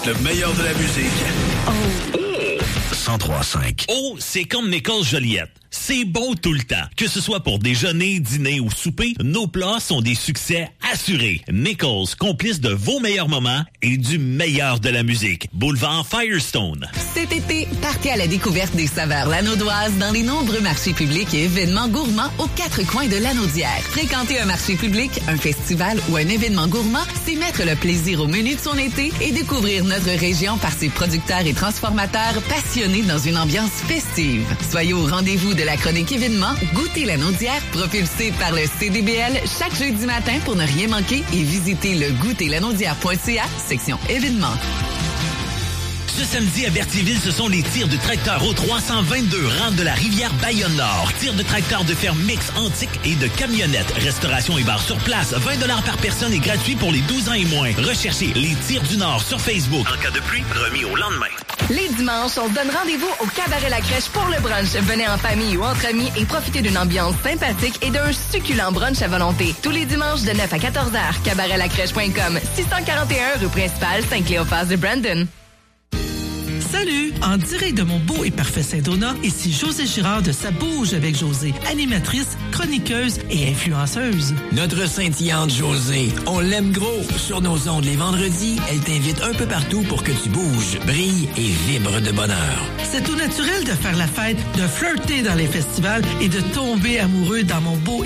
Le meilleur de la musique. Oh. 103.5. Oh, c'est comme Nichols Joliette. C'est bon tout le temps. Que ce soit pour déjeuner, dîner ou souper, nos plats sont des succès assurés. Nichols, complice de vos meilleurs moments et du meilleur de la musique. Boulevard Firestone. Cet été, partez à la découverte des saveurs lanaudoises dans les nombreux marchés publics et événements gourmands aux quatre coins de Lanaudière. Fréquenter un marché public, un festival ou un événement gourmand, c'est mettre le plaisir au menu de son été et découvrir notre région par ses producteurs et transformateurs passionnés dans une ambiance festive. Soyez au rendez-vous de la chronique événement Goûter Lanaudière, propulsé par le CDBL chaque jeudi matin pour ne rien manquer et visiter le goûterlanaudière.ca, section événements. Ce samedi à Berthierville, ce sont les tirs de tracteurs au 322 rang de la rivière Bayonne-Nord. Tirs de tracteurs de ferme mix antique et de camionnettes. Restauration et bar sur place. 20$ par personne et gratuit pour les 12 ans et moins. Recherchez les Tirs du Nord sur Facebook. En cas de pluie, remis au lendemain. Les dimanches, on se donne rendez-vous au Cabaret La Crèche pour le brunch. Venez en famille ou entre amis et profitez d'une ambiance sympathique et d'un succulent brunch à volonté. Tous les dimanches de 9 à 14h. cabaretlacrèche.com. 641 rue principale, Saint-Cléophas de Brandon. Salut! En direct de mon beau et parfait Saint-Donat, ici José Girard de Ça bouge avec José, animatrice, chroniqueuse et influenceuse. Notre scintillante José, on l'aime gros. Sur nos ondes les vendredis, elle t'invite un peu partout pour que tu bouges, brilles et vibres de bonheur. C'est tout naturel de faire la fête, de flirter dans les festivals et de tomber amoureux dans mon beau